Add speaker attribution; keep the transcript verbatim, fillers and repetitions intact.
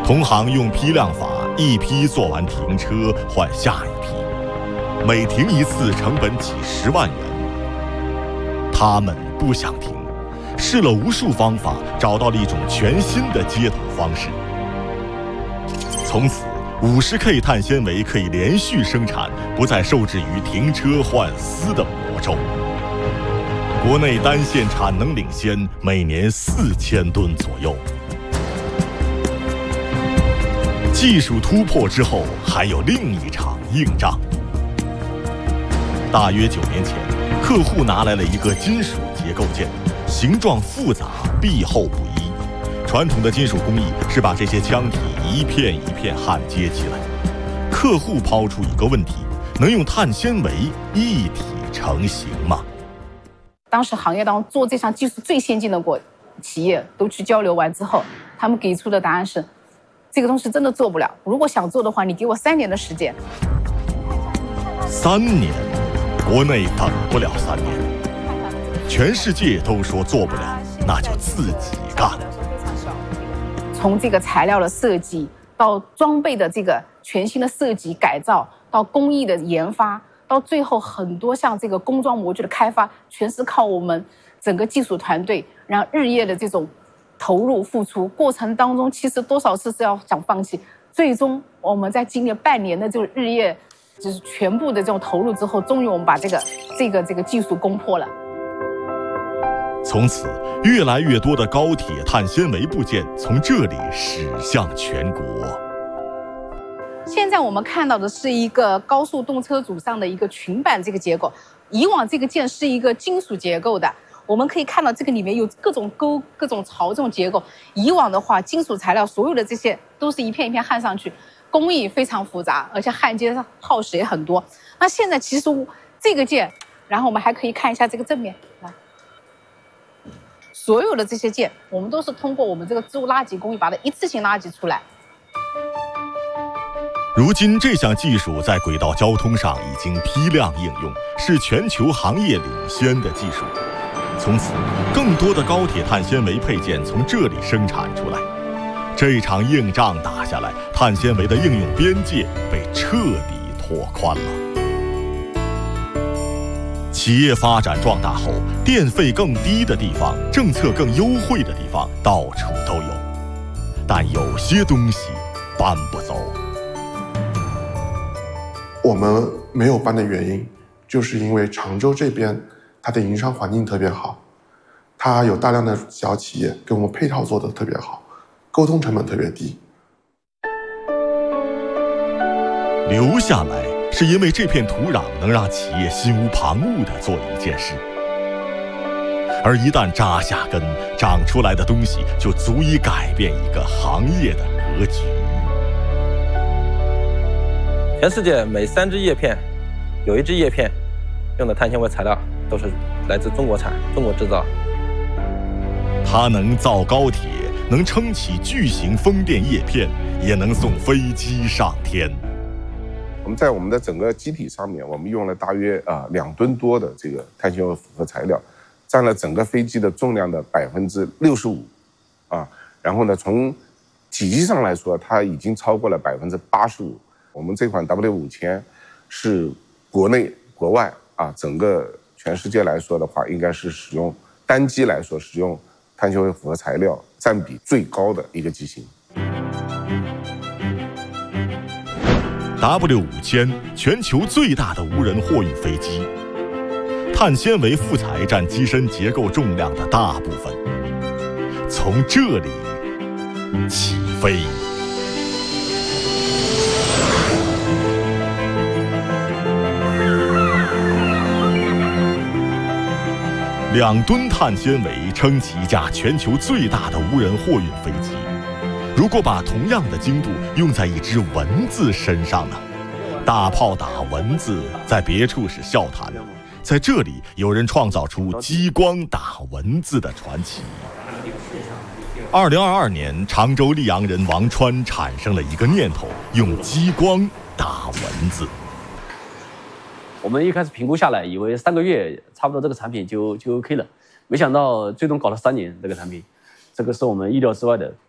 Speaker 1: 同行用批量法，一批做完停车换下一批，每停一次成本几十万元。他们不想停，试了无数方法，找到了一种全新的接头方式。从此，五十 K 碳纤维可以连续生产，不再受制于停车换丝的魔咒。国内单线产能领先，每年四千吨左右。技术突破之后，还有另一场硬仗。大约九年前，客户拿来了一个金属结构件，形状复杂，壁厚不一。传统的金属工艺是把这些腔体一片一片焊接起来。客户抛出一个问题：能用碳纤维一体成型吗？
Speaker 2: 当时行业当中做这项技术最先进的国企业都去交流完之后，他们给出的答案是：这个东西真的做不了。如果想做的话，你给我三年的时间。
Speaker 1: 三年，国内等不了三年，全世界都说做不了，那就自己干。
Speaker 2: 从这个材料的设计到装备的这个全新的设计改造，到工艺的研发，到最后很多像这个工装模具的开发，全是靠我们整个技术团队，然后日夜的这种投入付出。过程当中，其实多少次是要想放弃，最终我们在经历半年的这种日夜，就是全部的这种投入之后，终于我们把这个这个这个技术攻破了。
Speaker 1: 从此，越来越多的高铁碳纤维部件从这里驶向全国。
Speaker 2: 现在我们看到的是一个高速动车组上的一个群板这个结构，以往这个件是一个金属结构的，我们可以看到这个里面有各种钩、各种槽这种结构。以往的话，金属材料所有的这些都是一片一片焊上去，工艺非常复杂，而且焊接上耗时也很多。那现在其实这个件，然后我们还可以看一下这个正面，来，所有的这些件，我们都是通过我们这个织物拉挤工艺把它一次性拉挤出来。
Speaker 1: 如今，这项技术在轨道交通上已经批量应用，是全球行业领先的技术。从此，更多的高铁碳纤维配件从这里生产出来。这场硬仗打下来，碳纤维的应用边界被彻底拓宽了。企业发展壮大后，电费更低的地方、政策更优惠的地方到处都有，但有些东西搬不走。
Speaker 3: 我们没有搬的原因，就是因为常州这边它的营商环境特别好，它有大量的小企业跟我们配套做得特别好，沟通成本特别低。
Speaker 1: 留下来是因为这片土壤能让企业心无旁骛地做一件事，而一旦扎下根，长出来的东西就足以改变一个行业的格局。
Speaker 4: 全世界每三只叶片，有一只叶片用的碳纤维材料都是来自中国产、中国制造。
Speaker 1: 它能造高铁，能撑起巨型风电叶片，也能送飞机上天。
Speaker 5: 我们在我们的整个机体上面，我们用了大约啊两吨多的这个碳纤维复合材料，占了整个飞机的重量的百分之六十五，啊，然后呢，从体积上来说，它已经超过了百分之八十五。我们这款 W 五千是国内国外啊，整个全世界来说的话，应该是使用单机来说使用碳纤维复合材料占比最高的一个机型。
Speaker 1: W 五千全球最大的无人货运飞机，碳纤维副材占机身结构重量的大部分，从这里起飞。两吨碳纤维撑起一架全球最大的无人货运飞机。如果把同样的精度用在一只蚊子身上呢？大炮打蚊子在别处是笑谈，在这里有人创造出激光打蚊子的传奇。二零二二年，常州溧阳人王川产生了一个念头，用激光打蚊子。
Speaker 6: 我们一开始评估下来，以为三个月差不多这个产品就就 OK 了，没想到最终搞了三年这个产品，这个是我们意料之外的。